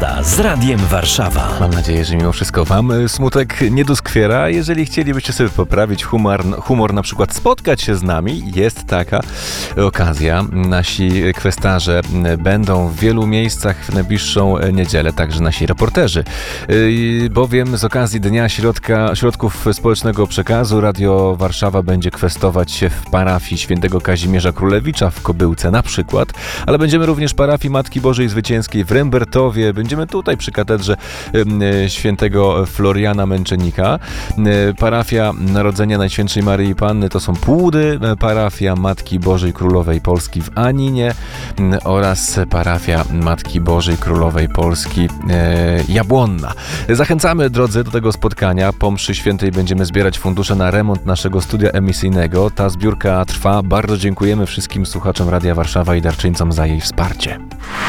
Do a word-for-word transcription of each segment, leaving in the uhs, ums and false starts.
Pogoda z Radiem Warszawa. Mam nadzieję, że mimo wszystko Wam smutek nie doskwiera. Jeżeli chcielibyście sobie poprawić humor, humor, na przykład spotkać się z nami, jest taka okazja. Nasi kwestarze będą w wielu miejscach w najbliższą niedzielę, także nasi reporterzy. Bowiem z okazji Dnia Środka, Środków Społecznego Przekazu Radio Warszawa będzie kwestować się w parafii świętego Kazimierza Królewicza w Kobyłce na przykład, ale będziemy również parafii Matki Bożej Zwycięskiej w Rembertowie. Będziemy tutaj przy katedrze świętego Floriana Męczennika. Parafia Narodzenia Najświętszej Maryi Panny to są Płudy, parafia Matki Bożej Królowej Polski w Aninie oraz parafia Matki Bożej Królowej Polski Jabłonna. Zachęcamy, drodzy, do tego spotkania. Po mszy świętej będziemy zbierać fundusze na remont naszego studia emisyjnego. Ta zbiórka trwa. Bardzo dziękujemy wszystkim słuchaczom Radia Warszawa i darczyńcom za jej wsparcie.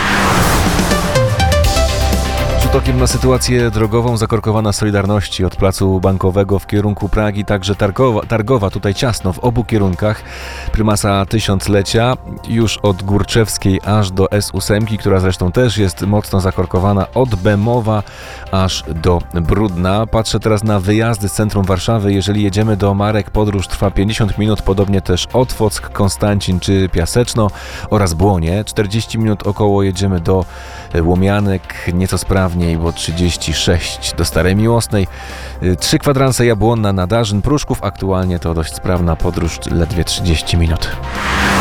Rzut okiem na sytuację drogową. Zakorkowana Solidarności od placu Bankowego w kierunku Pragi, także Targowa, Targowa, tutaj ciasno w obu kierunkach. Prymasa Tysiąclecia już od Górczewskiej aż do S osiem, która zresztą też jest mocno zakorkowana od Bemowa aż do Brudna. Patrzę teraz na wyjazdy z centrum Warszawy. Jeżeli jedziemy do Marek, podróż trwa pięćdziesiąt minut, podobnie też Otwock, Konstancin czy Piaseczno oraz Błonie. czterdzieści minut około jedziemy do Łomianek, nieco sprawniej, bo trzydzieści sześć do Starej Miłosnej. Trzy kwadranse Jabłonna, Nadarzyn, Pruszków. Aktualnie to dość sprawna podróż, ledwie trzydzieści minut.